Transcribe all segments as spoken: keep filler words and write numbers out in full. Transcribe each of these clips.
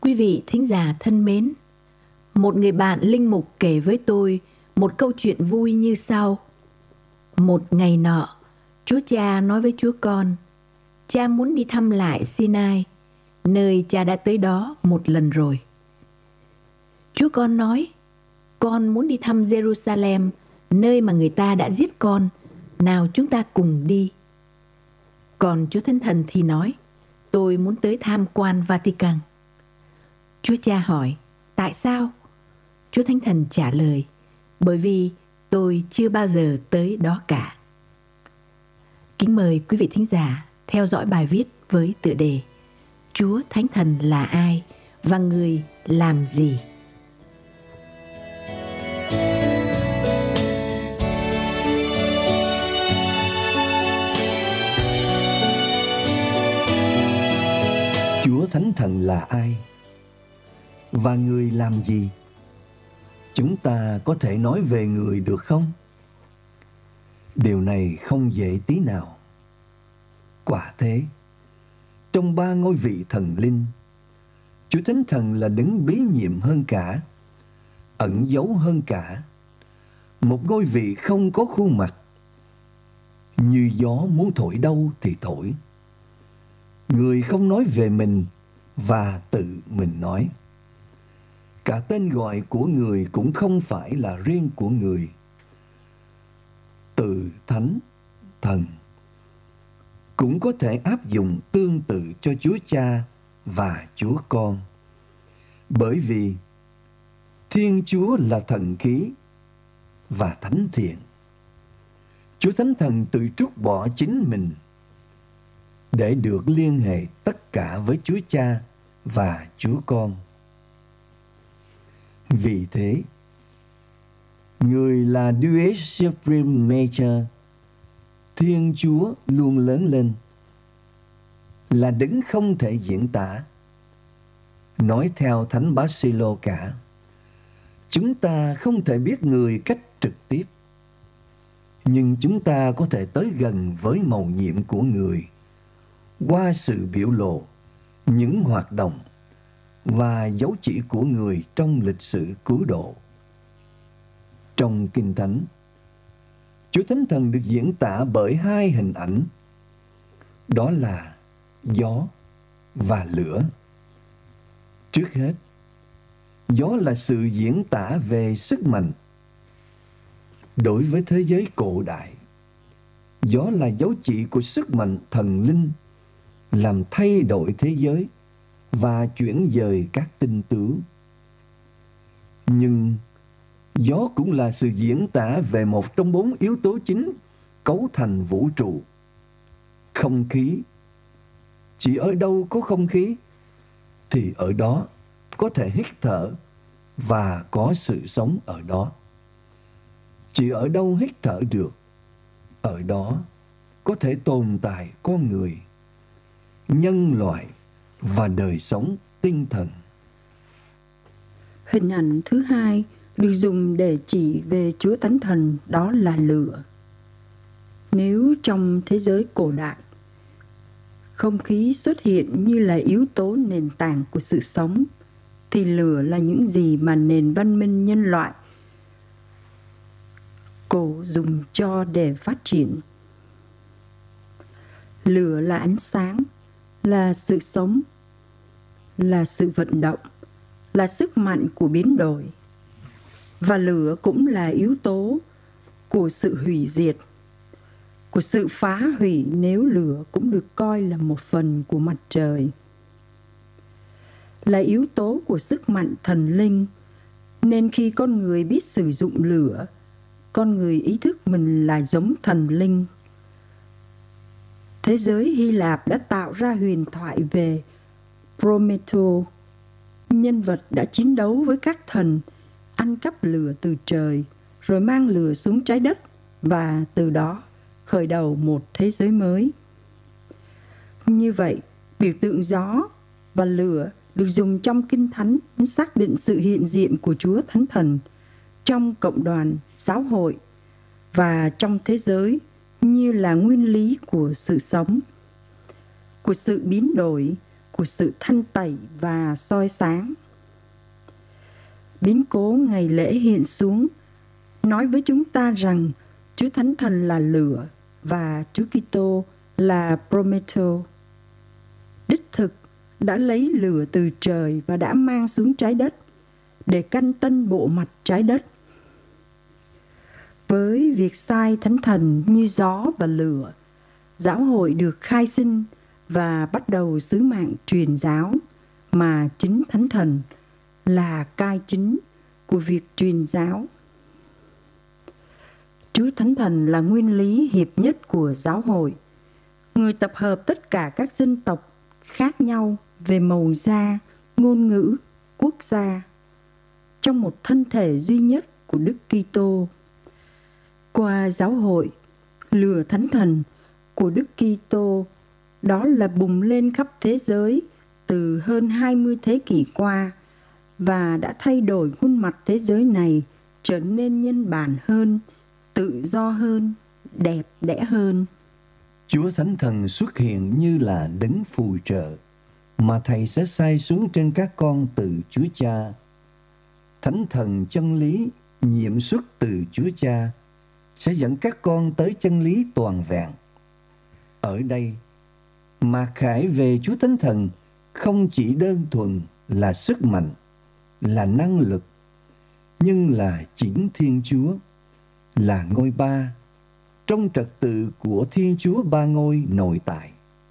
Quý vị thính giả thân mến, một người bạn linh mục kể với tôi một câu chuyện vui như sau. Một ngày nọ, Chúa Cha nói với Chúa Con, Cha muốn đi thăm lại Sinai, nơi Cha đã tới đó một lần rồi. Chúa Con nói, con muốn đi thăm Jerusalem, nơi mà người ta đã giết con, nào chúng ta cùng đi. Còn Chúa Thánh Thần thì nói, tôi muốn tới tham quan Vatican. Chúa Cha hỏi, tại sao? Chúa Thánh Thần trả lời, bởi vì tôi chưa bao giờ tới đó cả. Kính mời quý vị thính giả theo dõi bài viết với tựa đề Chúa Thánh Thần là ai và người làm gì? Chúa Thánh Thần là ai? Và người làm gì? Chúng ta có thể nói về người được không? Điều này không dễ tí nào. Quả thế, trong ba ngôi vị thần linh, Chúa Thánh Thần là đấng bí nhiệm hơn cả, ẩn giấu hơn cả, một ngôi vị không có khuôn mặt, như gió muốn thổi đâu thì thổi. Người không nói về mình và tự mình nói. Cả tên gọi của người cũng không phải là riêng của người. Từ Thánh, Thần cũng có thể áp dụng tương tự cho Chúa Cha và Chúa Con. Bởi vì Thiên Chúa là thần khí và thánh thiện. Chúa Thánh Thần tự trút bỏ chính mình để được liên hệ tất cả với Chúa Cha và Chúa Con. Vì thế, người là Deus Supreme Maker, Thiên Chúa luôn lớn lên, là đấng không thể diễn tả. Nói theo Thánh Basilo cả, chúng ta không thể biết người cách trực tiếp, nhưng chúng ta có thể tới gần với mầu nhiệm của người qua sự biểu lộ, những hoạt động và dấu chỉ của người trong lịch sử cứu độ. Trong Kinh Thánh, Chúa Thánh Thần được diễn tả bởi hai hình ảnh, đó là gió và lửa. Trước hết, gió là sự diễn tả về sức mạnh. Đối với thế giới cổ đại, gió là dấu chỉ của sức mạnh thần linh, làm thay đổi thế giới và chuyển dời các tinh tú. Nhưng gió cũng là sự diễn tả về một trong bốn yếu tố chính cấu thành vũ trụ, không khí. Chỉ ở đâu có không khí thì ở đó có thể hít thở và có sự sống ở đó. Chỉ ở đâu hít thở được, ở đó có thể tồn tại con người, nhân loại và đời sống tinh thần. Hình ảnh thứ hai được dùng để chỉ về Chúa Thánh Thần, đó là lửa. Nếu trong thế giới cổ đại, không khí xuất hiện như là yếu tố nền tảng của sự sống, thì lửa là những gì mà nền văn minh nhân loại cổ dùng cho để phát triển. Lửa là ánh sáng, là sự sống, là sự vận động, là sức mạnh của biến đổi. Và lửa cũng là yếu tố của sự hủy diệt, của sự phá hủy, nếu lửa cũng được coi là một phần của mặt trời. Là yếu tố của sức mạnh thần linh, nên khi con người biết sử dụng lửa, con người ý thức mình là giống thần linh. Thế giới Hy Lạp đã tạo ra huyền thoại về Prometeo, nhân vật đã chiến đấu với các thần, ăn cắp lửa từ trời, rồi mang lửa xuống trái đất, và từ đó khởi đầu một thế giới mới. Như vậy, biểu tượng gió và lửa được dùng trong Kinh Thánh xác định sự hiện diện của Chúa Thánh Thần trong cộng đoàn, giáo hội và trong thế giới như là nguyên lý của sự sống, của sự biến đổi, của sự thanh tẩy và soi sáng. Biến cố ngày lễ hiện xuống, nói với chúng ta rằng Chúa Thánh Thần là lửa và Chúa Kitô là Prometo. Đích thực đã lấy lửa từ trời và đã mang xuống trái đất để canh tân bộ mặt trái đất. Với việc sai Thánh Thần như gió và lửa, giáo hội được khai sinh và bắt đầu sứ mạng truyền giáo mà chính Thánh Thần là cai chính của việc truyền giáo. Chúa Thánh Thần là nguyên lý hiệp nhất của giáo hội, người tập hợp tất cả các dân tộc khác nhau về màu da, ngôn ngữ, quốc gia trong một thân thể duy nhất của Đức Kitô. Qua giáo hội, lửa Thánh Thần của Đức Kitô đó là bùng lên khắp thế giới từ hơn hai mươi thế kỷ qua và đã thay đổi khuôn mặt thế giới này trở nên nhân bản hơn, tự do hơn, đẹp đẽ hơn. Chúa Thánh Thần xuất hiện như là đấng phù trợ mà Thầy sẽ sai xuống trên các con từ Chúa Cha. Thánh Thần chân lý nhiệm xuất từ Chúa Cha sẽ dẫn các con tới chân lý toàn vẹn. Ở đây, mặc khải về Chúa Thánh Thần không chỉ đơn thuần là sức mạnh, là năng lực, nhưng là chính Thiên Chúa, là ngôi ba, trong trật tự của Thiên Chúa ba ngôi nội tại.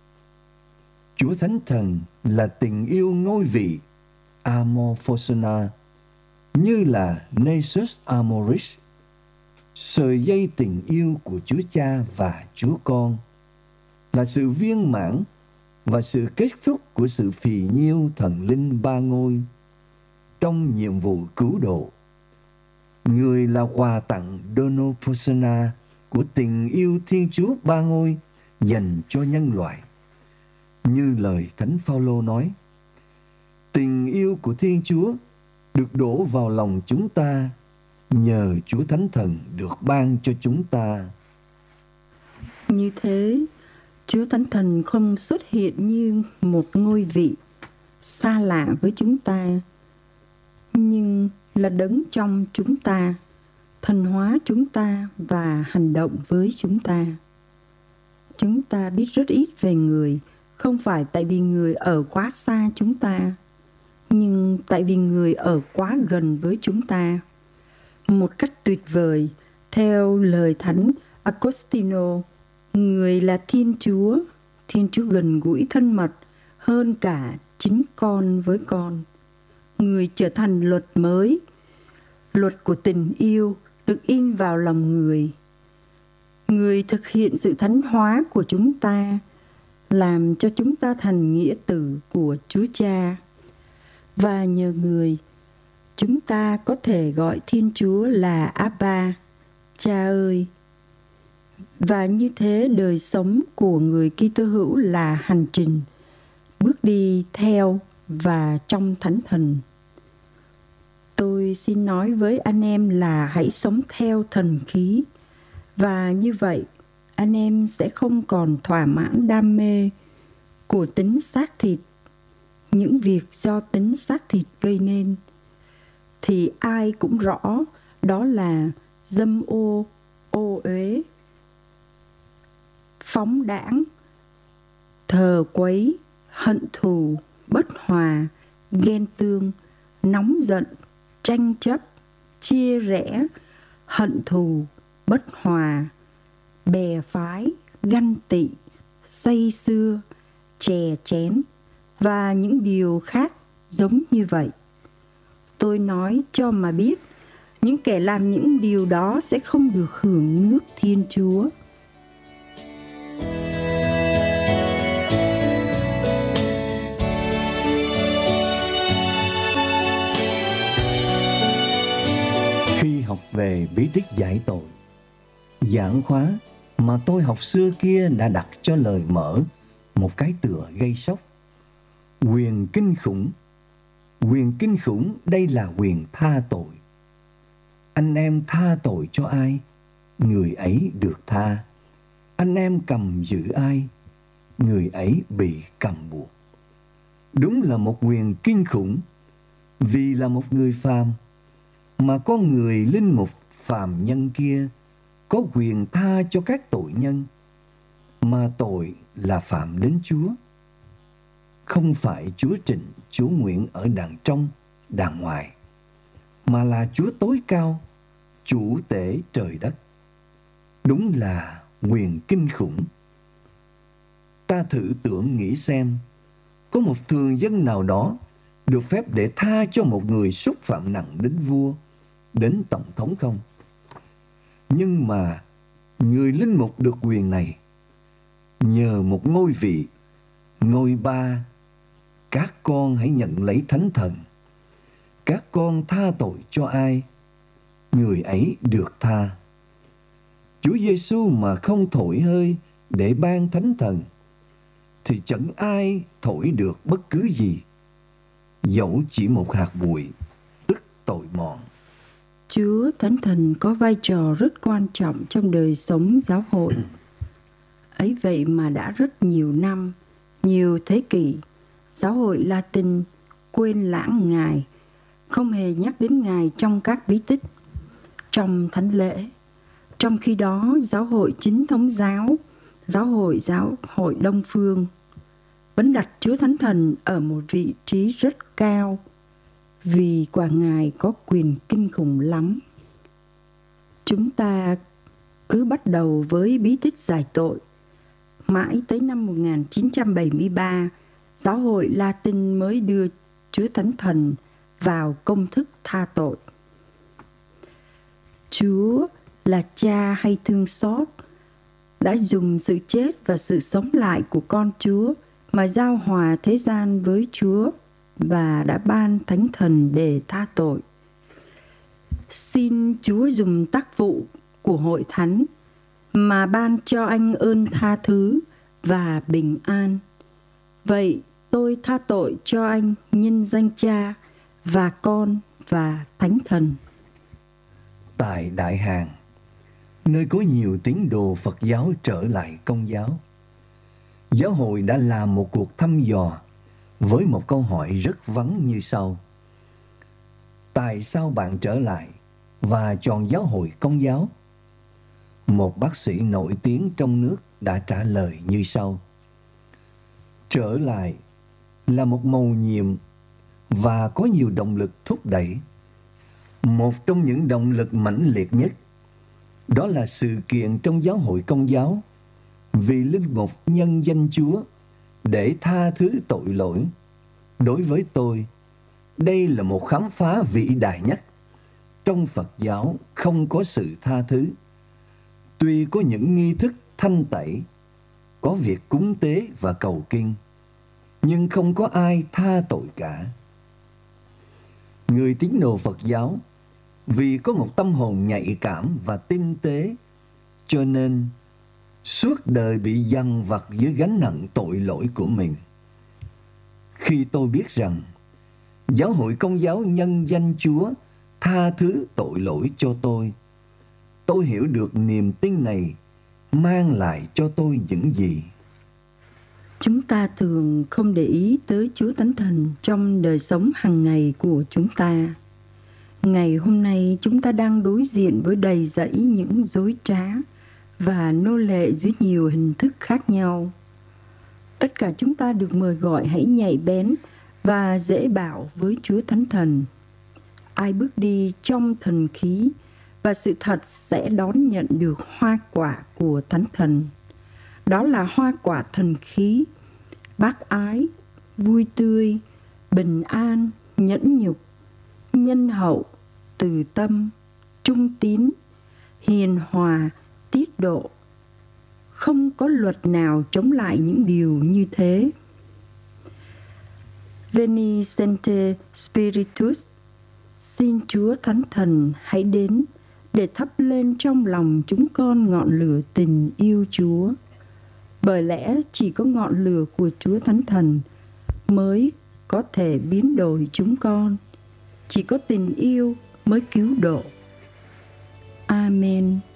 Chúa Thánh Thần là tình yêu ngôi vị, Amor Persona, như là Nasus Amoris, sợi dây tình yêu của Chúa Cha và Chúa Con, là sự viên mãn và sự kết thúc của sự phì nhiêu thần linh ba ngôi trong nhiệm vụ cứu độ. Người là quà tặng Dono Persona của tình yêu Thiên Chúa ba ngôi dành cho nhân loại. Như lời Thánh Phaolô nói, tình yêu của Thiên Chúa được đổ vào lòng chúng ta nhờ Chúa Thánh Thần được ban cho chúng ta. Như thế, Chúa Thánh Thần không xuất hiện như một ngôi vị xa lạ với chúng ta, nhưng là đấng trong chúng ta, thần hóa chúng ta và hành động với chúng ta. Chúng ta biết rất ít về người, không phải tại vì người ở quá xa chúng ta, nhưng tại vì người ở quá gần với chúng ta. Một cách tuyệt vời, theo lời Thánh Agostino, người là Thiên Chúa, Thiên Chúa gần gũi thân mật hơn cả chính con với con. Người trở thành luật mới, luật của tình yêu được in vào lòng người. Người thực hiện sự thánh hóa của chúng ta, làm cho chúng ta thành nghĩa tử của Chúa Cha. Và nhờ người, chúng ta có thể gọi Thiên Chúa là Abba, Cha ơi. Và như thế đời sống của người Kitô hữu là hành trình, bước đi theo và trong Thánh Thần. Tôi xin nói với anh em là hãy sống theo thần khí, và như vậy anh em sẽ không còn thỏa mãn đam mê của tính xác thịt, những việc do tính xác thịt gây nên. Thì ai cũng rõ đó là dâm ô, ô uế, phóng đãng, thờ quấy, hận thù, bất hòa, ghen tương, nóng giận, tranh chấp, chia rẽ, hận thù, bất hòa, bè phái, ganh tị, say sưa, chè chén và những điều khác giống như vậy. Tôi nói cho mà biết, những kẻ làm những điều đó sẽ không được hưởng nước Thiên Chúa. Khi học về bí tích giải tội, giảng khóa mà tôi học xưa kia đã đặt cho lời mở một cái tựa gây sốc. Quyền kinh khủng. Quyền kinh khủng đây là quyền tha tội. Anh em tha tội cho ai, người ấy được tha. Anh em cầm giữ ai, người ấy bị cầm buộc. Đúng là một quyền kinh khủng, vì là một người phàm, mà con người linh mục phàm nhân kia có quyền tha cho các tội nhân, mà tội là phạm đến Chúa. Không phải Chúa Trịnh, Chúa Nguyễn ở đàng trong, đàng ngoài, mà là Chúa tối cao, chủ tể trời đất. Đúng là quyền kinh khủng. Ta thử tưởng nghĩ xem, có một thường dân nào đó được phép để tha cho một người xúc phạm nặng đến vua, đến tổng thống không? Nhưng mà người linh mục được quyền này nhờ một ngôi vị, ngôi ba. Các con hãy nhận lấy thánh thần. Các con tha tội cho ai, người ấy được tha. Chúa Giêsu mà không thổi hơi để ban thánh thần, thì chẳng ai thổi được bất cứ gì, dẫu chỉ một hạt bụi, tức tội mọn. Chúa Thánh Thần có vai trò rất quan trọng trong đời sống giáo hội. Ấy vậy mà đã rất nhiều năm, nhiều thế kỷ, giáo hội Latin quên lãng Ngài, không hề nhắc đến Ngài trong các bí tích, trong thánh lễ. Trong khi đó, giáo hội chính thống giáo, giáo hội giáo hội Đông Phương, vẫn đặt Chúa Thánh Thần ở một vị trí rất cao, vì quả Ngài có quyền kinh khủng lắm. Chúng ta cứ bắt đầu với bí tích giải tội. Mãi tới năm một nghìn chín trăm bảy mươi ba, giáo hội Latin mới đưa Chúa Thánh Thần vào công thức tha tội. Chúa là Cha hay thương xót, đã dùng sự chết và sự sống lại của con Chúa mà giao hòa thế gian với Chúa và đã ban Thánh Thần để tha tội. Xin Chúa dùng tác vụ của hội thánh mà ban cho anh ơn tha thứ và bình an. Vậy tôi tha tội cho anh nhân danh Cha và Con và Thánh Thần. Tại Đại Hàn, nơi có nhiều tín đồ Phật giáo trở lại Công giáo, giáo hội đã làm một cuộc thăm dò với một câu hỏi rất vắn như sau: tại sao bạn trở lại và chọn giáo hội Công giáo? Một bác sĩ nổi tiếng trong nước đã trả lời như sau: trở lại là một mầu nhiệm và có nhiều động lực thúc đẩy. Một trong những động lực mãnh liệt nhất đó là sự kiện trong giáo hội Công giáo vì linh mục nhân danh Chúa để tha thứ tội lỗi. Đối với tôi, đây là một khám phá vĩ đại nhất. Trong Phật giáo không có sự tha thứ. Tuy có những nghi thức thanh tẩy, có việc cúng tế và cầu kinh, nhưng không có ai tha tội cả. Người tín đồ Phật giáo vì có một tâm hồn nhạy cảm và tinh tế, cho nên suốt đời bị dằn vặt dưới gánh nặng tội lỗi của mình. Khi tôi biết rằng giáo hội Công giáo nhân danh Chúa tha thứ tội lỗi cho tôi, tôi hiểu được niềm tin này mang lại cho tôi những gì. Chúng ta thường không để ý tới Chúa Thánh Thần trong đời sống hàng ngày của chúng ta. Ngày hôm nay chúng ta đang đối diện với đầy dẫy những dối trá và nô lệ dưới nhiều hình thức khác nhau. Tất cả chúng ta được mời gọi hãy nhạy bén và dễ bảo với Chúa Thánh Thần. Ai bước đi trong thần khí và sự thật sẽ đón nhận được hoa quả của Thánh Thần. Đó là hoa quả thần khí, bác ái, vui tươi, bình an, nhẫn nhục, nhân hậu, từ tâm, trung tín, hiền hòa, tiết độ. Không có luật nào chống lại những điều như thế. Veni Sancte Spiritus, xin Chúa Thánh Thần hãy đến để thắp lên trong lòng chúng con ngọn lửa tình yêu Chúa. Bởi lẽ chỉ có ngọn lửa của Chúa Thánh Thần mới có thể biến đổi chúng con. Chỉ có tình yêu mới cứu độ. Amen.